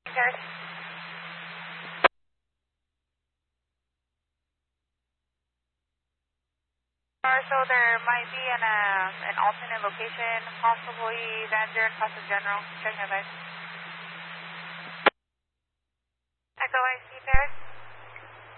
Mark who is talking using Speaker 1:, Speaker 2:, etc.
Speaker 1: Paris. So there might be an alternate location, possibly Van Buren, Costa General. Checking advice.